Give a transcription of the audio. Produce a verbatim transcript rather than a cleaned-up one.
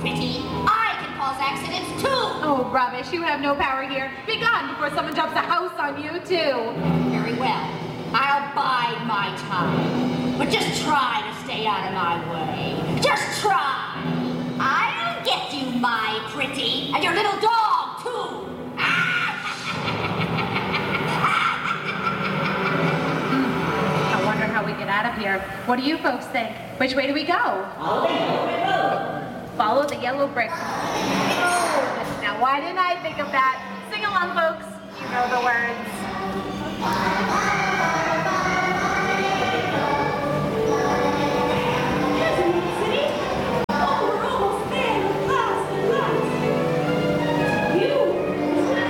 pretty. I can cause accidents too. Oh, rubbish. You have no power here. Be gone before someone drops a house on you, too. Very well. I'll bide my time. But just try to stay out of my way. Just try. I'll get you, my pretty. And your little dog, too. I wonder how we get out of here. What do you folks think? Which way do we go? Follow the yellow brick road. Now, why didn't I think of that? Sing along